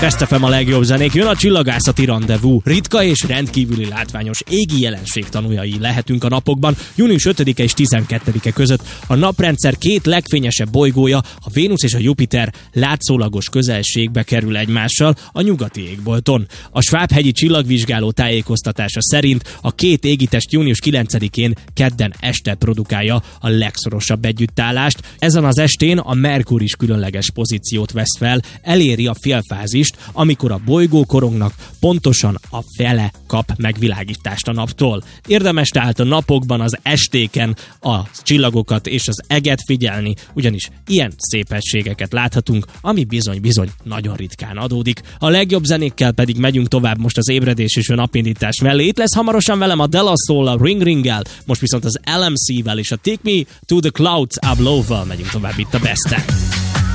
Best FM a legjobb zenék, jön a csillagászati rendezvú. Ritka és rendkívüli látványos égi jelenség tanuljai lehetünk a napokban. Június 5-e és 12-e között a naprendszer két legfényesebb bolygója, a Vénusz és a Jupiter látszólagos közelségbe kerül egymással a nyugati égbolton. A Schwab-hegyi csillagvizsgáló tájékoztatása szerint a két égitest június 9-én kedden este produkálja a legszorosabb együttállást. Ezen az estén a Merkur is különleges pozíciót vesz fel, eléri a félfázist, amikor a bolygó korongnak pontosan a fele kap megvilágítást a naptól. Érdemes tehát a napokban, az estéken a csillagokat és az eget figyelni, ugyanis ilyen szépességeket láthatunk, ami bizony-bizony nagyon ritkán adódik. A legjobb zenékkel pedig megyünk tovább most az ébredés és a napindítás mellé. Itt lesz hamarosan velem a De La Soul, a Ring Ringgel, most viszont az LMC-vel és a Take Me to the Clouds Above-val megyünk tovább itt a Besten.